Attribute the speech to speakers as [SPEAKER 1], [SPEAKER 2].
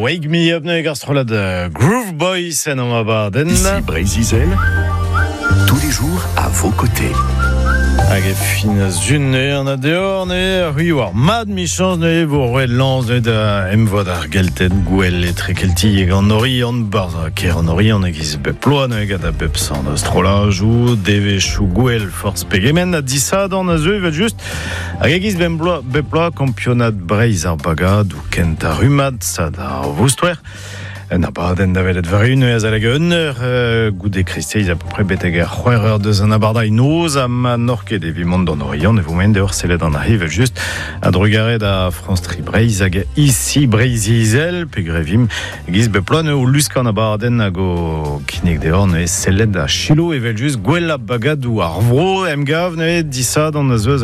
[SPEAKER 1] Wake Me Up ne gastrolad Groove Boys en Amabaden.
[SPEAKER 2] Ici Brézizel, tous les jours à vos côtés.
[SPEAKER 1] Hag e fin zun an a deor ne hui war mad michans ne vo roed lans ne da emvod ar gelten gwell e trekelti eg an ori an barz ker an ori an egiz bep loa ne gada bep san astrolaj ou devechou gwell force pegemen a disad an a zeu vel just hag egiz bep loa kampionat breiz ar bagad ou kent ar humad sad ar voustwer. Na baden da velet var une az aleg goude kristeiz a peu près beteg ar c'hwereur deus an abardai noz a ma norket e vimont d'an orion e voumen deor selet an arrivel just a drugaret a France Tri Breiz hag ici Breizizel pe grevim giz beplon o lusk an abarden hag o kinek deor ne selet a chilo e vel just gwell a bagad ou ar vro emgav ne disad an a zeus